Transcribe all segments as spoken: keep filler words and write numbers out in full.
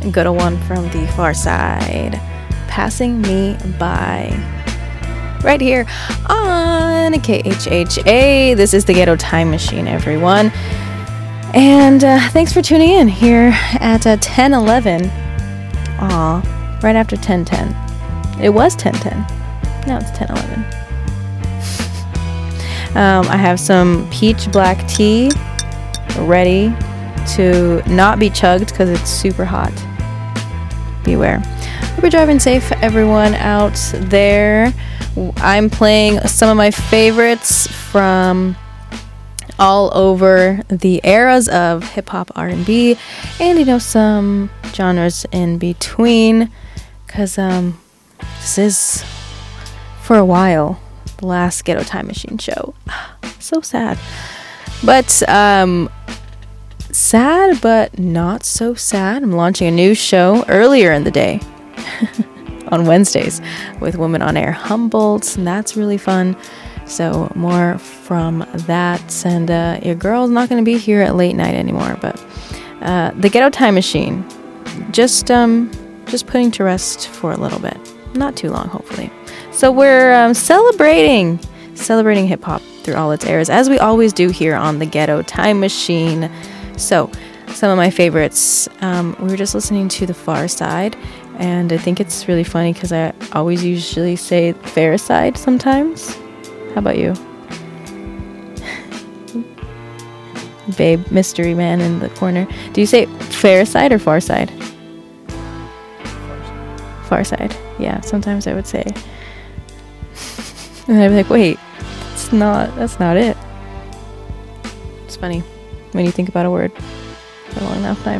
good old one from the Far Side, Passing Me By. Right here on K H H A. This is the Ghetto Time Machine, everyone. And uh, thanks for tuning in here at uh, ten eleven. Aw, right after ten ten. It was ten ten. Now it's ten eleven. um, I have some peach black tea ready to not be chugged because it's super hot. Beware. Hope you're driving safe, everyone out there. I'm playing some of my favorites from all over the eras of hip-hop, R and B, and, you know, some genres in between, because um, this is, for a while, the last Ghetto Time Machine show. So sad. But, um, sad, but not so sad. I'm launching a new show earlier in the day. On Wednesdays with Women on Air Humboldt, and that's really fun. So more from that, and uh, your girl's not going to be here at late night anymore, but uh, the Ghetto Time Machine, just um, just putting to rest for a little bit, not too long, hopefully. So we're um, celebrating, celebrating hip hop through all its eras, as we always do here on the Ghetto Time Machine. So some of my favorites, um, we were just listening to The Far Side. And I think it's really funny because I always usually say fair side sometimes. How about you? Babe, mystery man in the corner. Do you say fair side or far side? Far side. Yeah, sometimes I would say. And I'd be like, wait, it's not, that's not it. It's funny when you think about a word for a long enough time.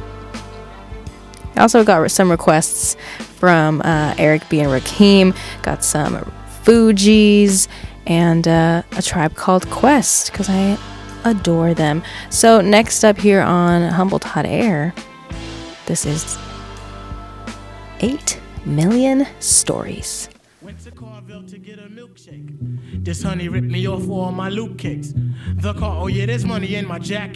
I also got some requests from uh, Eric B. and Rakim. Got some Fugees and uh, a Tribe Called Quest because I adore them. So next up here on Humboldt Hot Air, this is eight million Stories. Went to Carville to get a milkshake. This honey ripped me off all my loot cakes. The car, oh yeah, there's money in my jacket.